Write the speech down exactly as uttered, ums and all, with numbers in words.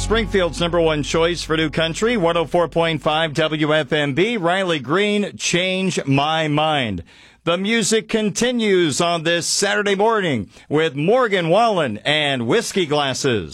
Springfield's number one choice for new country, one oh four point five W F M B, Riley Green, Change My Mind. The music continues on this Saturday morning with Morgan Wallen and Whiskey Glasses.